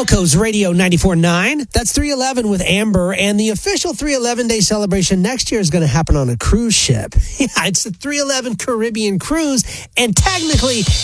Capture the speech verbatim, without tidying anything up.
Coast Radio ninety-four point nine. That's three eleven with Amber, and the official three eleven Day celebration next year is going to happen on a cruise ship. Yeah, it's the three eleven Caribbean Cruise, and technically